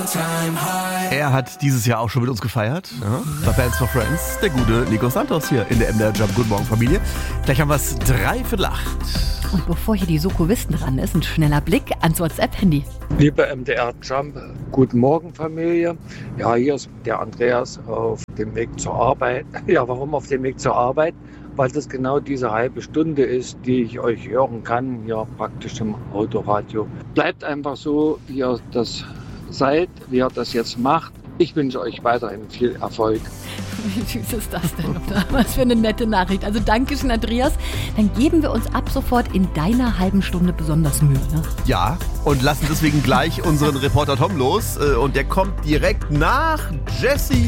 Er hat dieses Jahr auch schon mit uns gefeiert. Ja? Bei Bands for Friends, der gute Nico Santos hier in der MDR Jump. Guten Morgen, Familie. Gleich haben wir es 7:45. Und bevor hier die Soko-Wissen dran ist, ein schneller Blick ans WhatsApp-Handy. Liebe MDR Jump, guten Morgen, Familie. Ja, hier ist der Andreas auf dem Weg zur Arbeit. Ja, warum auf dem Weg zur Arbeit? Weil das genau diese halbe Stunde ist, die ich euch hören kann, hier praktisch im Autoradio. Bleibt einfach so, wie ihr das seid, wie ihr das jetzt macht. Ich wünsche euch weiterhin viel Erfolg. Wie süß ist das denn, oder? Was für eine nette Nachricht. Also Dankeschön, Andreas. Dann geben wir uns ab sofort in deiner halben Stunde besonders Mühe. Ne? Ja, und lassen deswegen gleich unseren Reporter Tom los. Und der kommt direkt nach Jessie.